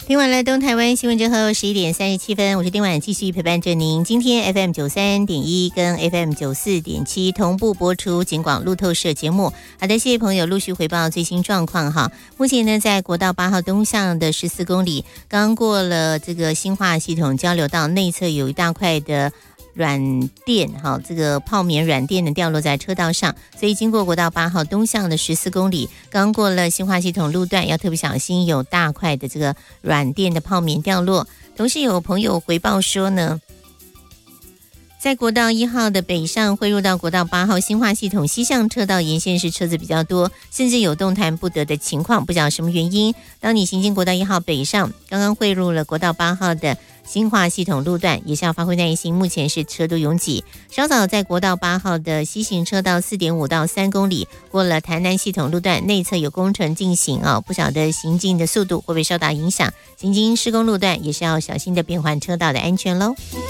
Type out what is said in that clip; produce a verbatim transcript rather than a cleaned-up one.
听完了东台湾新闻之后，十一点三十七分，我是丁婉，继续陪伴着您。今天 F M 九三点一跟 F M 九四点七同步播出警广路透社节目。好的，谢谢朋友陆续回报最新状况哈。目前呢，在国道八号东向的十四公里，刚过了这个新化系统交流道内侧，有一大块的软垫，哈，这个泡棉软垫呢掉落在车道上，所以经过国道八号东向的十四公里，刚过了新化系统路段，要特别小心有大块的这个软垫的泡棉掉落。同时有朋友回报说呢，在国道一号的北上汇入到国道八号新化系统西向车道沿线是车子比较多，甚至有动弹不得的情况，不晓得什么原因。当你行经国道一号北上，刚刚汇入了国道八号的新化系统路段，也是要发挥耐心，目前是车都拥挤。稍早在国道八号的西行车道 四点五 到三公里，过了台南系统路段，内侧有工程进行哦，不晓得行进的速度会不会受到影响，行经施工路段也是要小心的变换车道的安全咯。